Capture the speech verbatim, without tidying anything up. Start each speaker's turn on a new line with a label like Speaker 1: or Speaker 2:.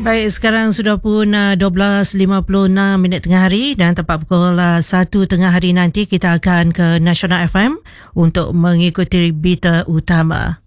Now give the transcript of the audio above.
Speaker 1: Baik, sekarang sudah pun uh, dua belas lima puluh enam minit tengah hari dan tepat pukul uh, satu tengah hari nanti kita akan ke Nasional F M untuk mengikuti berita utama.